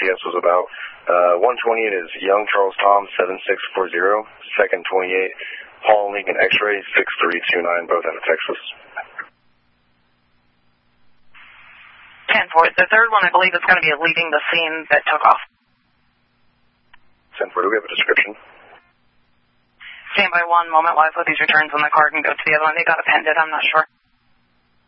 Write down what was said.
CS was about. 128 is Young Charles Tom 7640. Second 28, Paul Lincoln X-Ray 6329, both out of Texas. 10-4. The third one, I believe, is going to be leaving the scene that took off. 10-4. Do we have a description? Stand by one moment while I put these returns on the card and go to the other one. They got appended. I'm not sure.